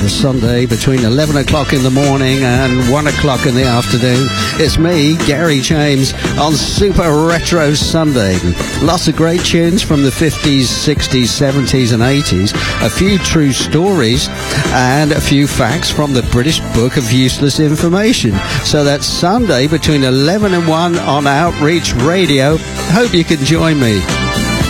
Sunday between 11 o'clock in the morning and 1 o'clock in the afternoon. It's me, Gary James, on Super Retro Sunday. Lots of great tunes from the 50s, 60s, 70s and 80s, a few true stories and a few facts from the British Book of Useless Information. So that's Sunday between 11 and 1 on Outreach Radio. Hope you can join me.